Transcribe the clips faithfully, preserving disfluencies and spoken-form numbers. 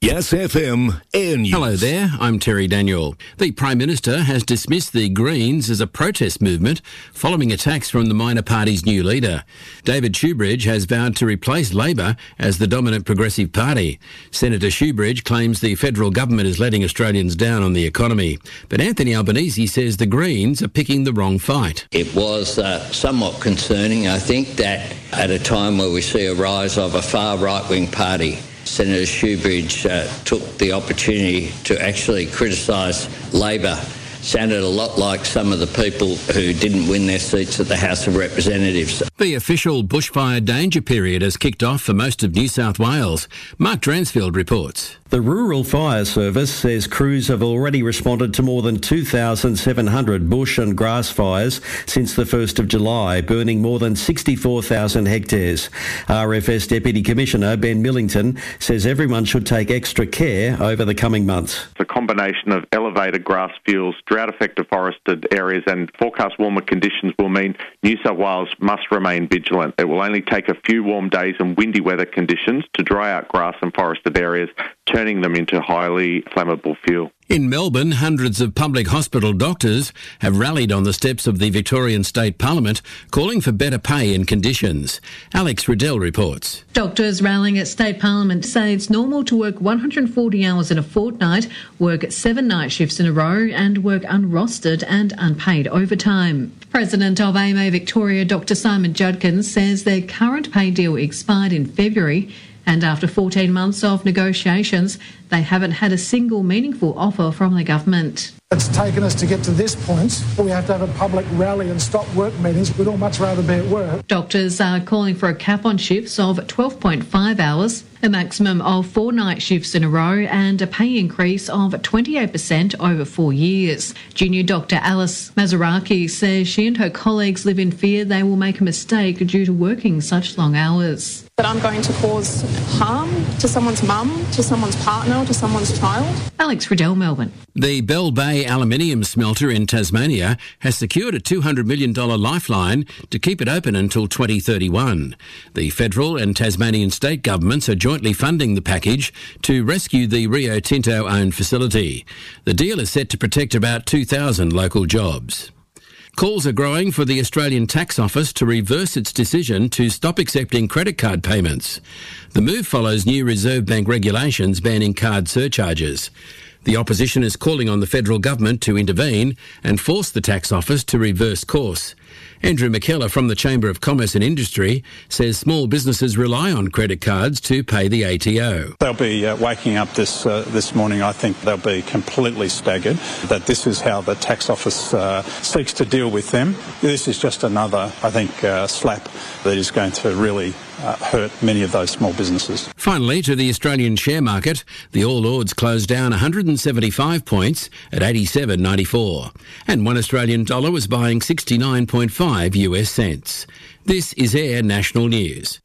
Yes F M Air News. Hello there, I'm Terry Daniel. The Prime Minister has dismissed the Greens as a protest movement following attacks from the minor party's new leader. David Shoebridge has vowed to replace Labor as the dominant progressive party. Senator Shoebridge claims the federal government is letting Australians down on the economy. But Anthony Albanese says the Greens are picking the wrong fight. It was uh, somewhat concerning, I think, that at a time where we see a rise of a far right-wing party, Senator Shoebridge uh, took the opportunity to actually criticise Labor. Sounded a lot like some of the people who didn't win their seats at the House of Representatives. The official bushfire danger period has kicked off for most of New South Wales. Mark Dransfield reports. The Rural Fire Service says crews have already responded to more than two thousand seven hundred bush and grass fires since the first of July, burning more than sixty-four thousand hectares. R F S Deputy Commissioner Ben Millington says everyone should take extra care over the coming months. It's a combination of elevated grass fuels, drought-affected forested areas and forecast warmer conditions will mean New South Wales must remain vigilant. It will only take a few warm days and windy weather conditions to dry out grass and forested areas, turning them into highly flammable fuel. In Melbourne, hundreds of public hospital doctors have rallied on the steps of the Victorian State Parliament, calling for better pay and conditions. Alex Riddell reports. Doctors rallying at State Parliament say it's normal to work one hundred forty hours in a fortnight, work seven night shifts in a row and work unrostered and unpaid overtime. President of A M A Victoria, Doctor Simon Judkins, says their current pay deal expired in February, and after fourteen months of negotiations, they haven't had a single meaningful offer from the government. It's taken us to get to this point, but we have to have a public rally and stop work meetings. We'd all much rather be at work. Doctors are calling for a cap on shifts of twelve point five hours, a maximum of four night shifts in a row and a pay increase of twenty-eight percent over four years. Junior Doctor Alice Mazaraki says she and her colleagues live in fear they will make a mistake due to working such long hours. That I'm going to cause harm to someone's mum, to someone's partner, to someone's child. Alex Riddell, Melbourne. The Bell Bay aluminium smelter in Tasmania has secured a two hundred million dollars lifeline to keep it open until twenty thirty-one. The federal and Tasmanian state governments are jointly funding the package to rescue the Rio Tinto-owned facility. The deal is set to protect about two thousand local jobs. Calls are growing for the Australian Tax Office to reverse its decision to stop accepting credit card payments. The move follows new Reserve Bank regulations banning card surcharges. The opposition is calling on the federal government to intervene and force the Tax Office to reverse course. Andrew McKellar from the Chamber of Commerce and Industry says small businesses rely on credit cards to pay the A T O. They'll be uh, waking up this uh, this morning. I think they'll be completely staggered that this is how the Tax Office uh, seeks to deal with them. This is just another, I think, uh, slap that is going to really uh, hurt many of those small businesses. Finally, to the Australian share market, the All Ords closed down one hundred seventy-five points at eighty-seven ninety-four, and one Australian dollar was buying sixty-nine point five U S cents. This is Air National News.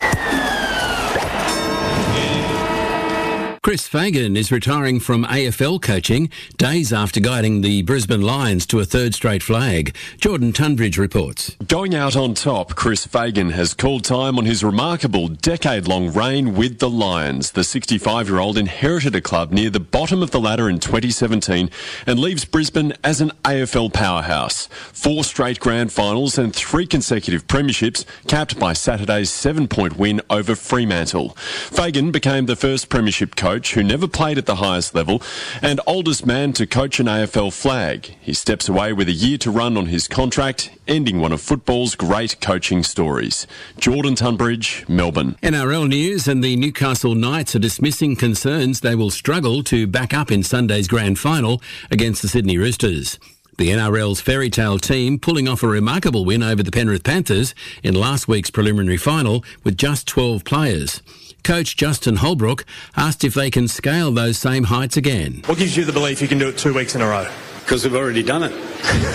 Chris Fagan is retiring from A F L coaching days after guiding the Brisbane Lions to a third straight flag. Jordan Tunbridge reports. Going out on top, Chris Fagan has called time on his remarkable decade-long reign with the Lions. The sixty-five-year-old inherited a club near the bottom of the ladder in twenty seventeen and leaves Brisbane as an A F L powerhouse. Four straight grand finals and three consecutive premierships, capped by Saturday's seven-point win over Fremantle. Fagan became the first premiership coach who never played at the highest level and oldest man to coach an A F L flag. He steps away with a year to run on his contract, ending one of football's great coaching stories. Jordan Tunbridge, Melbourne. N R L news, and the Newcastle Knights are dismissing concerns they will struggle to back up in Sunday's grand final against the Sydney Roosters. The N R L's fairy tale team pulling off a remarkable win over the Penrith Panthers in last week's preliminary final with just twelve players. Coach Justin Holbrook asked if they can scale those same heights again. What gives you the belief you can do it two weeks in a row? Because we've already done it.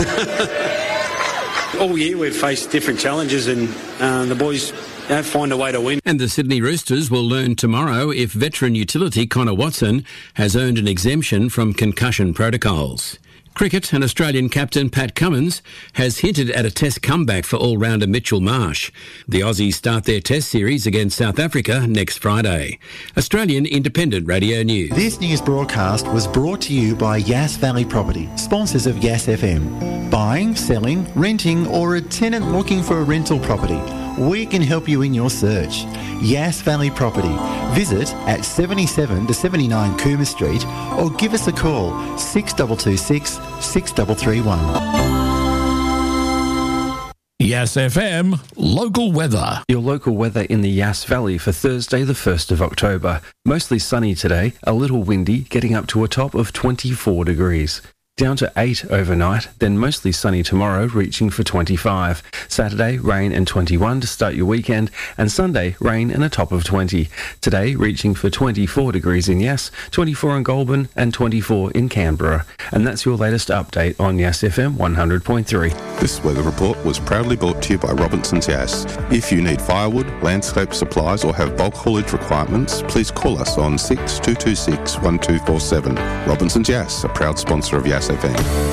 All year we've faced different challenges and uh, the boys uh, find a way to win. And the Sydney Roosters will learn tomorrow if veteran utility Connor Watson has earned an exemption from concussion protocols. Cricket, and Australian captain Pat Cummins has hinted at a test comeback for all-rounder Mitchell Marsh. The Aussies start their test series against South Africa next Friday. Australian Independent Radio News. This news broadcast was brought to you by Yass Valley Property, sponsors of Yass F M. Buying, selling, renting, or a tenant looking for a rental property, we can help you in your search. Yass Valley Property. Visit at seventy-seven to seventy-nine Coomer Street or give us a call six two two six, six three three one. Yass F M local weather. Your local weather in the Yass Valley for Thursday the first of October. Mostly sunny today, a little windy, getting up to a top of twenty-four degrees. Down to eight overnight, then mostly sunny tomorrow, reaching for twenty-five. Saturday, rain and twenty-one to start your weekend, and Sunday, rain and a top of twenty. Today, reaching for twenty-four degrees in Yass, twenty-four in Goulburn, and twenty-four in Canberra. And that's your latest update on Yass F M one hundred point three. This weather report was proudly brought to you by Robinson's Yass. If you need firewood, landscape supplies, or have bulk haulage requirements, please call us on six two two six, one two four seven. Robinson's Yass, a proud sponsor of Yass F M.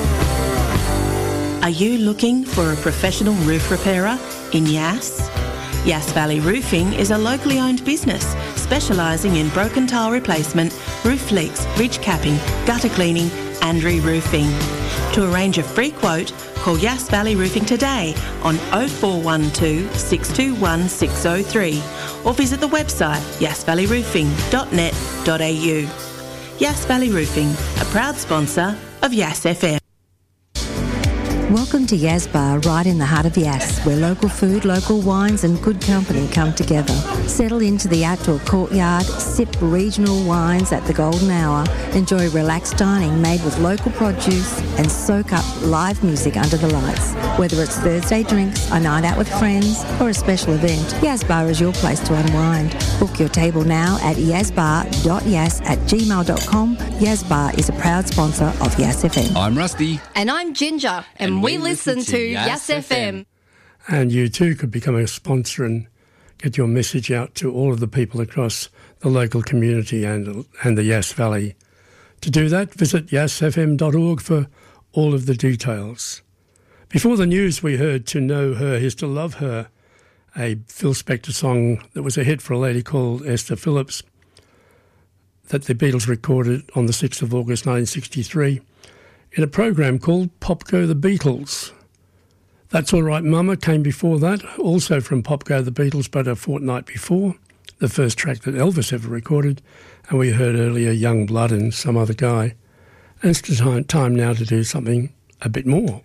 Are you looking for a professional roof repairer in Yass? Yass Valley Roofing is a locally owned business specialising in broken tile replacement, roof leaks, ridge capping, gutter cleaning and re-roofing. To arrange a free quote, call Yass Valley Roofing today on oh four one two, six two one, six oh three or visit the website yass valley roofing dot net dot a u. Yass Valley Roofing, a proud sponsor of Yass F M. Welcome to Yas Bar, right in the heart of Yass, where local food, local wines and good company come together. Settle into the outdoor courtyard, sip regional wines at the golden hour, enjoy relaxed dining made with local produce and soak up live music under the lights. Whether it's Thursday drinks, a night out with friends or a special event, Yas Bar is your place to unwind. Book your table now at yazbar dot yass at gmail dot com. Yas Bar is a proud sponsor of Yass F M. I'm Rusty. And I'm Ginger. And, and we, we listen, listen to Yass F M. And you too could become a sponsor and get your message out to all of the people across the local community and, and the Yass Valley. To do that, visit yass f m dot org for all of the details. Before the news, we heard To Know Her is to Love Her, a Phil Spector song that was a hit for a lady called Esther Phillips that the Beatles recorded on the sixth of August nineteen sixty-three in a program called Pop Go the Beatles. That's All Right Mama came before that, also from Pop Go the Beatles, but a fortnight before, the first track that Elvis ever recorded, and we heard earlier Young Blood and Some Other Guy. And it's time, time now to do something a bit more.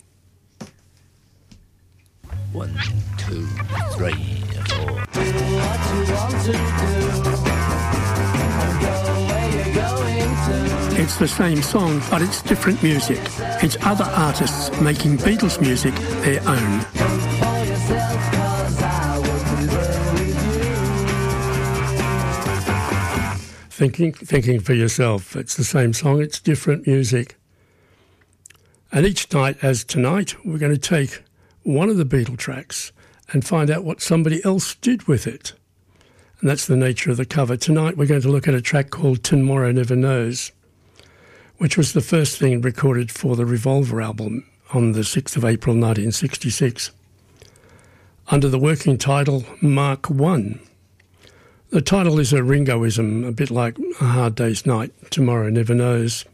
One, two, three, four. It's the same song, but it's different music. It's other artists making Beatles music their own. Thinking, thinking for yourself. It's the same song, it's different music. And each night, as tonight, we're going to take one of the Beatle tracks and find out what somebody else did with it. And that's the nature of the cover. Tonight we're going to look at a track called Tomorrow Never Knows, which was the first thing recorded for the Revolver album on the sixth of April nineteen sixty-six, under the working title Mark One. The title is a Ringoism, a bit like A Hard Day's Night, Tomorrow Never Knows.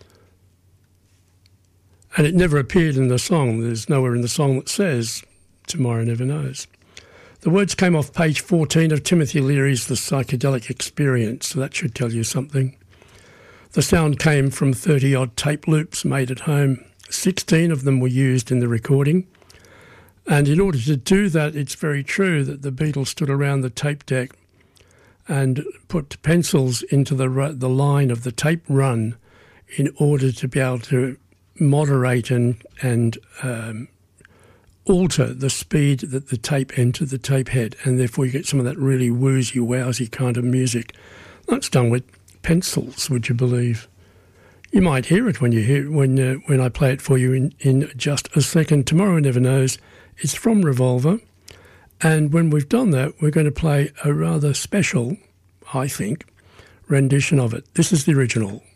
And it never appeared in the song. There's nowhere in the song that says Tomorrow Never Knows. The words came off page fourteen of Timothy Leary's The Psychedelic Experience, so that should tell you something. The sound came from thirty-odd tape loops made at home. sixteen of them were used in the recording. And in order to do that, it's very true that the Beatles stood around the tape deck and put pencils into the the line of the tape run in order to be able to moderate and, and um, alter the speed that the tape entered the tape head, and therefore you get some of that really woozy, wowsy kind of music. That's done with pencils, would you believe? You might hear it when you hear when uh, when I play it for you in, in just a second. Tomorrow Never Knows. It's from Revolver, and when we've done that, we're going to play a rather special, I think, rendition of it. This is the original.